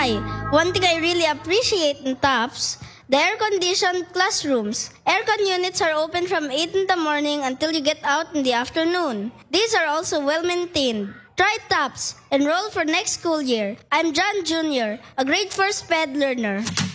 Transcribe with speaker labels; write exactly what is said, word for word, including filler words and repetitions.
Speaker 1: Hi, one thing I really appreciate in TOPS, the air-conditioned classrooms. Aircon units are open from eight in the morning until you get out in the afternoon. These are also well-maintained. Try TOPS. Enroll for next school year. I'm John Junior, a grade four SPED learner.